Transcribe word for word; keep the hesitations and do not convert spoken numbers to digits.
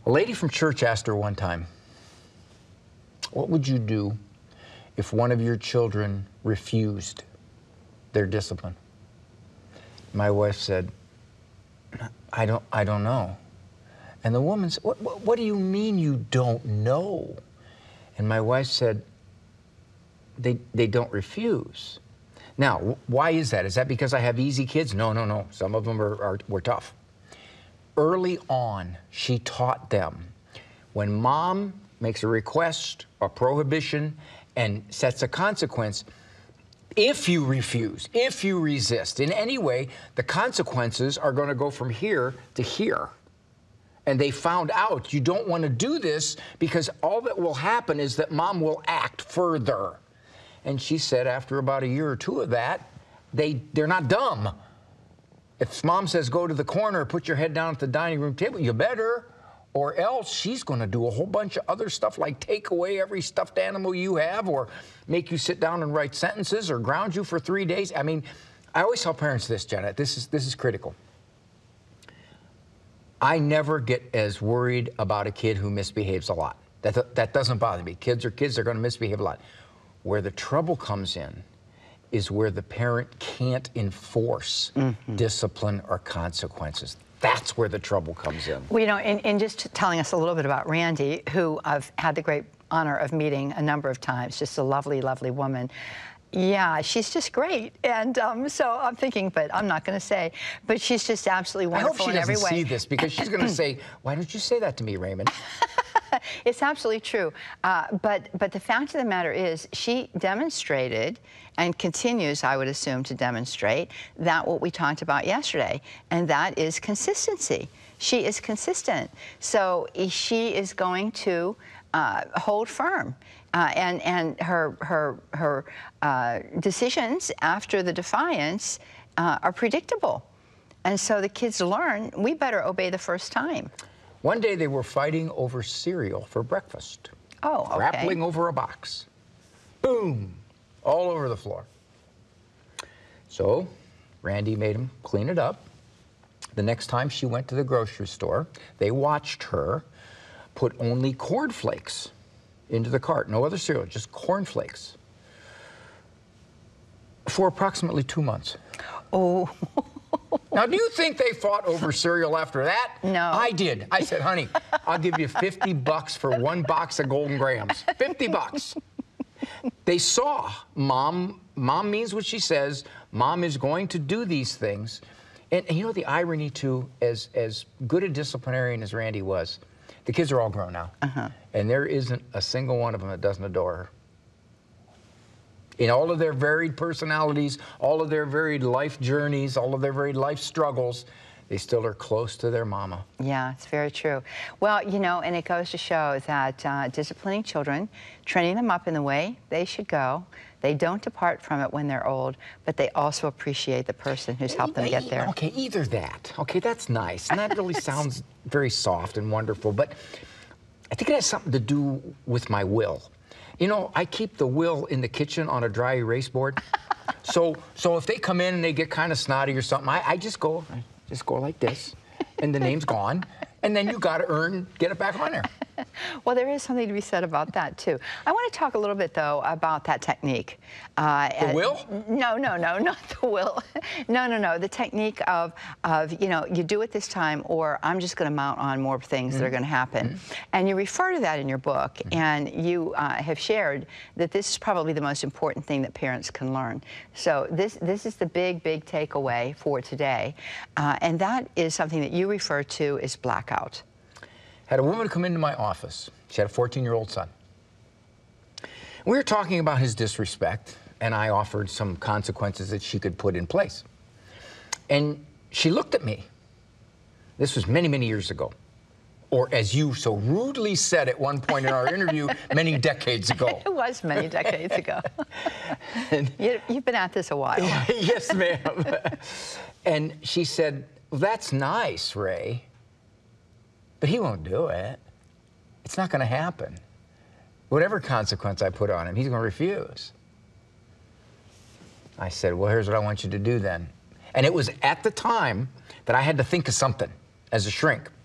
A lady from church asked her one time, what would you do if one of your children refused their discipline? My wife said, I don't, I don't know. And the woman said, what, what, what do you mean you don't know? And my wife said, they, they don't refuse. Now, why is that? Is that because I have easy kids? No, no, no. Some of them are, are, were tough. Early on, she taught them, when mom makes a request, a prohibition, and sets a consequence, if you refuse, if you resist in any way, the consequences are going to go from here to here. And they found out you don't want to do this because all that will happen is that mom will act further. And she said after about a year or two of that, they, they're not dumb. If mom says go to the corner, put your head down at the dining room table, you better. Or else she's going to do a whole bunch of other stuff like take away every stuffed animal you have or make you sit down and write sentences or ground you for three days. I mean, I always tell parents this, Janet. This is, this is critical. I never get as worried about a kid who misbehaves a lot. That, that doesn't bother me. Kids are kids. They're going to misbehave a lot. Where the trouble comes in is where the parent can't enforce mm-hmm. discipline or consequences. That's where the trouble comes in. Well, you know, in, in just telling us a little bit about Randy, who I've had the great honor of meeting a number of times, just a lovely, lovely woman. Yeah, she's just great. And um, so I'm thinking, but I'm not going to say, but she's just absolutely wonderful in every way. I hope she doesn't see this, because she's going to say, why don't you say that to me, Raymond? It's absolutely true. Uh, but, but the fact of the matter is, she demonstrated and continues, I would assume, to demonstrate that what we talked about yesterday, and that is consistency. She is consistent. So she is going to uh, hold firm. Uh, and and her, her, her uh, decisions after the defiance uh, are predictable. And so the kids learn, we better obey the first time. One day they were fighting over cereal for breakfast. Oh, okay. Grappling over a box. Boom! All over the floor. So Randy made him clean it up. The next time she went to the grocery store, they watched her put only cornflakes into the cart. No other cereal, just cornflakes. For approximately two months. Oh. Now, do you think they fought over cereal after that? No. I did. I said, honey, I'll give you fifty bucks for one box of Golden Grahams. fifty bucks. They saw mom, mom means what she says. Mom is going to do these things. And, and you know the irony, too, as, as good a disciplinarian as Randy was, the kids are all grown now. Uh-huh. And there isn't a single one of them that doesn't adore her. In all of their varied personalities, all of their varied life journeys, all of their varied life struggles, they still are close to their mama. Yeah, it's very true. Well, you know, and it goes to show that uh, disciplining children, training them up in the way they should go, they don't depart from it when they're old, but they also appreciate the person who's helped them get there. Okay, either that. Okay, that's nice. And that really sounds very soft and wonderful, but I think it has something to do with my will. You know, I keep the will in the kitchen on a dry erase board. so so if they come in and they get kind of snotty or something, I, I just go, I just go like this, and the name's gone. And then you got to earn, get it back on there. Well, there is something to be said about that, too. I want to talk a little bit, though, about that technique. Uh, the will? No, no, no, not the will. no, no, no, the technique of, of, you know, you do it this time, or I'm just going to mount on more things mm-hmm. that are going to happen. Mm-hmm. And you refer to that in your book, mm-hmm. and you uh, have shared that this is probably the most important thing that parents can learn. So this, this is the big, big takeaway for today. Uh, and that is something that you refer to as blackout. Out. Had a woman come into my office. She had a fourteen-year-old son. We were talking about his disrespect, and I offered some consequences that she could put in place. And she looked at me. This was many, many years ago. Or as you so rudely said at one point in our interview, many decades ago. It was many decades ago. and, you, you've been at this a while. Yes, ma'am. And she said, well, that's nice, Ray. But he won't do it. It's not going to happen. Whatever consequence I put on him, he's going to refuse. I said, well, here's what I want you to do then. And it was at the time that I had to think of something as a shrink.